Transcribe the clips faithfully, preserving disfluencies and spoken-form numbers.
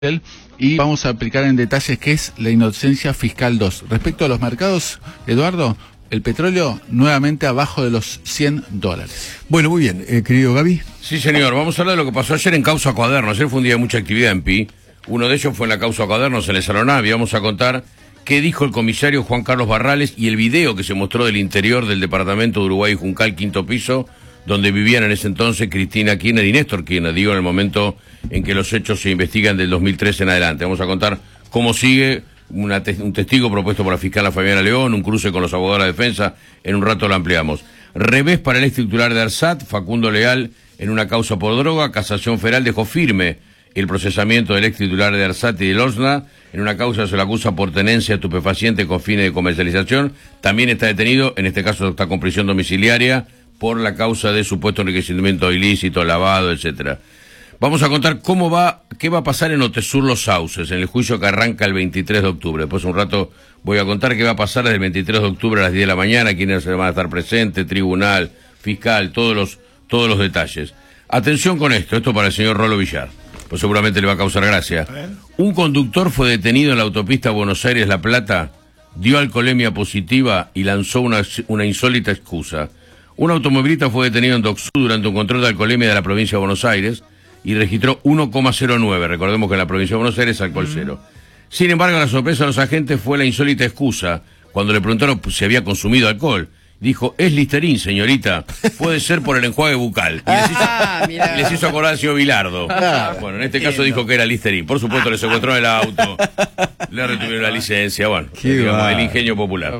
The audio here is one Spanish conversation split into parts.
y vamos a aplicar en detalles qué es la inocencia fiscal dos. Respecto a los mercados, Eduardo, el petróleo nuevamente abajo de los cien dólares. Bueno, muy bien, eh, querido Gaby. Sí, señor, vamos a hablar de lo que pasó ayer en Causa Cuadernos. Ayer fue un día de mucha actividad en Pi. Uno de ellos fue en la Causa Cuadernos, en el Salonavi. Vamos a contar qué dijo el comisario Juan Carlos Barrales y el video que se mostró del interior del departamento de Uruguay Juncal, quinto piso, donde vivían en ese entonces Cristina Kirchner y Néstor Kirchner, digo, en el momento en que los hechos se investigan del dos mil trece en adelante. Vamos a contar cómo sigue una te un testigo propuesto por la fiscal Fabiana León, un cruce con los abogados de la defensa, en un rato lo ampliamos. Revés para el ex titular de ARSAT, Facundo Leal, en una causa por droga. Casación Federal dejó firme el procesamiento del ex titular de ARSAT y del OSNA. En una causa se le acusa por tenencia estupefaciente con fines de comercialización. También está detenido, en este caso está con prisión domiciliaria, por la causa de supuesto enriquecimiento ilícito, lavado, etcétera. Vamos a contar cómo va, qué va a pasar en Otesur Los Sauces, en el juicio que arranca el veintitrés de octubre. Después un rato voy a contar qué va a pasar desde el veintitrés de octubre a las diez de la mañana, quiénes van a estar presentes, tribunal, fiscal, todos los, todos los detalles. Atención con esto, esto para el señor Rolo Villar, pues seguramente le va a causar gracia. Un conductor fue detenido en la autopista Buenos Aires-La Plata, dio alcoholemia positiva y lanzó una, una insólita excusa. Un automovilista fue detenido en Docsud durante un control de alcoholemia de la provincia de Buenos Aires y registró uno coma cero nueve. Recordemos que en la provincia de Buenos Aires alcohol cero. Sin embargo, la sorpresa de los agentes fue la insólita excusa. Cuando le preguntaron si había consumido alcohol, dijo: es Listerine, señorita, puede ser por el enjuague bucal. Y les hizo, ah, les hizo acordar al señor Bilardo. Ah, bueno, en este caso dijo que era Listerine. Por supuesto, le secuestró el auto, le retuvieron la licencia, bueno, digamos, el ingenio popular.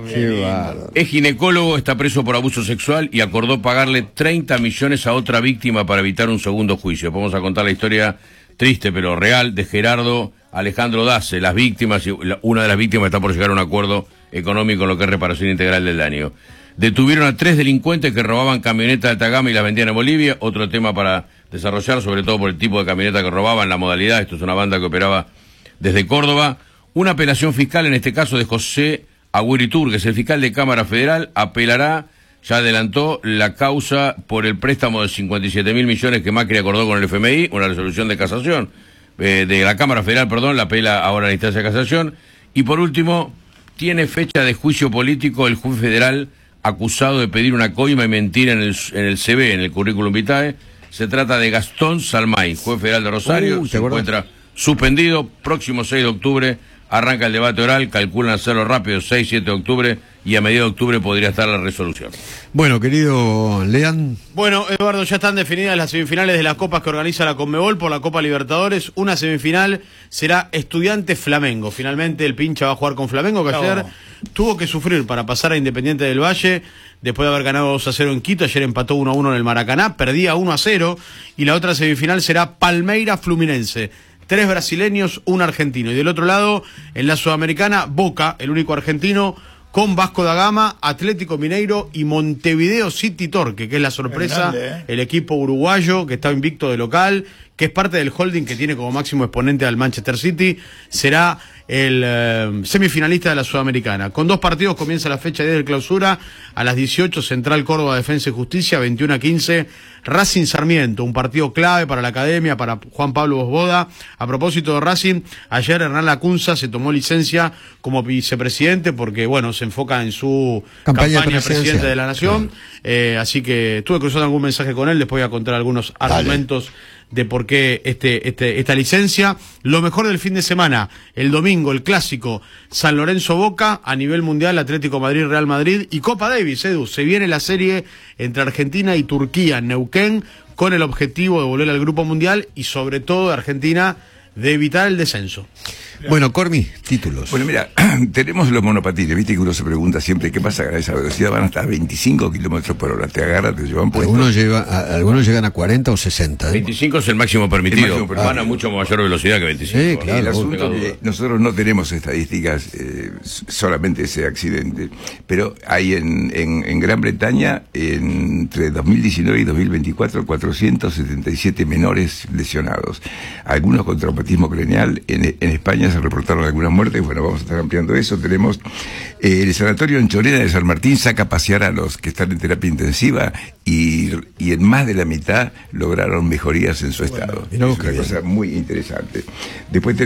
Es ginecólogo, está preso por abuso sexual y acordó pagarle treinta millones a otra víctima para evitar un segundo juicio. Vamos a contar la historia triste pero real de Gerardo Alejandro Dace. Las víctimas, una de las víctimas está por llegar a un acuerdo económico en lo que es reparación integral del daño. Detuvieron a tres delincuentes que robaban camionetas de alta gama y las vendían en Bolivia. Otro tema para desarrollar, sobre todo por el tipo de camioneta que robaban, la modalidad. Esto es una banda que operaba desde Córdoba. Una apelación fiscal, en este caso de José Agüiritur, que es el fiscal de Cámara Federal, apelará, ya adelantó, la causa por el préstamo de cincuenta y siete mil millones que Macri acordó con el F M I, una resolución de casación, eh, de la Cámara Federal, perdón, la apela ahora a la instancia de casación. Y por último, tiene fecha de juicio político el juez federal acusado de pedir una coima y mentira en el, en el C V, en el currículum vitae. Se trata de Gastón Salmay, juez federal de Rosario. Uh, se encuentra suspendido. Próximo seis de octubre arranca el debate oral, calculan hacerlo rápido, seis, siete de octubre, y a mediados de octubre podría estar la resolución. Bueno, querido Lean. Bueno, Eduardo, ya están definidas las semifinales de las copas que organiza la Conmebol por la Copa Libertadores. Una semifinal será Estudiantes Flamengo. Finalmente el pincha va a jugar con Flamengo, que no. ayer tuvo que sufrir para pasar a Independiente del Valle, después de haber ganado dos a cero en Quito. Ayer empató uno a uno en el Maracaná, perdía uno a cero, y la otra semifinal será Palmeiras Fluminense. Tres brasileños, un argentino. Y del otro lado, en la Sudamericana, Boca, el único argentino, con Vasco da Gama, Atlético Mineiro y Montevideo City Torque, que es la sorpresa, grande, ¿eh? El equipo uruguayo que está invicto de local, que es parte del holding que tiene como máximo exponente al Manchester City, será el eh, semifinalista de la Sudamericana. Con dos partidos comienza la fecha diez de clausura, a las dieciocho Central Córdoba Defensa y Justicia, veintiuno a quince Racing Sarmiento, un partido clave para la academia, para Juan Pablo Bosboda. A propósito de Racing, ayer Hernán Lacunza se tomó licencia como vicepresidente porque, bueno, se enfoca en su campaña, campaña de presidente de la Nación, claro. eh, así que estuve cruzando algún mensaje con él, después voy a contar algunos Dale. argumentos de por qué este, este, esta licencia. Lo mejor del fin de semana, el domingo, el clásico San Lorenzo Boca, a nivel mundial Atlético Madrid Real Madrid y Copa Davis, Edu, se viene la serie entre Argentina y Turquía en Neuquén, con el objetivo de volver al grupo mundial y sobre todo de Argentina de evitar el descenso. Bueno, Cormi, títulos. Bueno, mira, tenemos los monopatines, viste que uno se pregunta siempre qué pasa a esa velocidad, van hasta veinticinco kilómetros por hora, te agarran, te llevan puesto. Algunos, lleva, a, algunos llegan a cuarenta o sesenta. ¿eh? veinticinco es el máximo permitido, el máximo permitido. Van a mucho mayor velocidad que veinticinco. Sí, claro. El asunto es que nosotros no tenemos estadísticas, eh, solamente ese accidente, pero hay en, en, en Gran Bretaña, entre dos mil diecinueve y dos mil veinticuatro, cuatrocientos setenta y siete menores lesionados. Algunos con traumatismo craneal, en, en España se reportaron algunas muertes. Bueno, vamos a estar ampliando eso. Tenemos eh, el sanatorio en Chorena de San Martín saca a pasear a los que están en terapia intensiva y, y en más de la mitad lograron mejorías en su estado. Bueno, es una cosa muy interesante. Después